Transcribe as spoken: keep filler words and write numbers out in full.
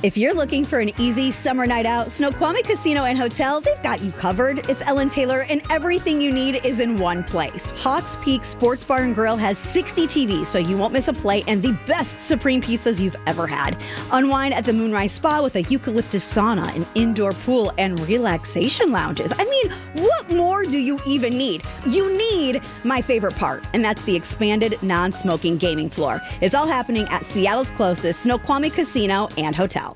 If you're looking for an easy summer night out, Snoqualmie Casino and Hotel, they've got you covered. It's Ellen Taylor, and everything you need is in one place. Hawks Peak Sports Bar and Grill has sixty T Vs, so you won't miss a play, and the best supreme pizzas you've ever had. Unwind at the Moonrise Spa with a eucalyptus sauna, an indoor pool, and relaxation lounges. I mean, what more do you even need? You need my favorite part, and that's the expanded non-smoking gaming floor. It's all happening at Seattle's closest Snoqualmie Casino and Hotel.